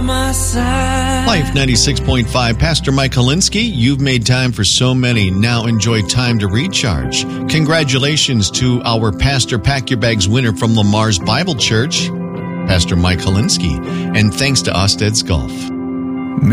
my side. Life 96.5, Pastor Mike Holinsky, you've made time for so many. Now enjoy time to recharge. Congratulations to our Pastor Pack Your Bags winner from Lamar's Bible Church, Pastor Mike Holinsky, and thanks to Osted's Golf.